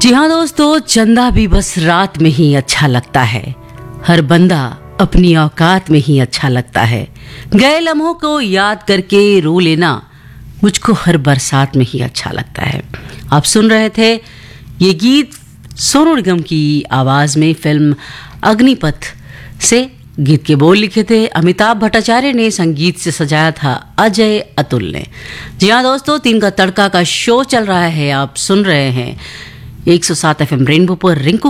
जी हाँ दोस्तों, चंदा भी बस रात में ही अच्छा लगता है। हर बंदा अपनी औकात में ही अच्छा लगता है। गए लम्हों को याद करके रो लेना मुझको हर बरसात में ही अच्छा लगता है। आप सुन रहे थे ये गीत सोनू निगम की आवाज में फिल्म अग्निपथ से। गीत के बोल लिखे थे अमिताभ भट्टाचार्य ने, संगीत से सजाया था अजय अतुल ने। जी हाँ दोस्तों, 3 का तड़का का शो चल रहा है। आप सुन रहे हैं 107 FM रेनबो पर रिंकू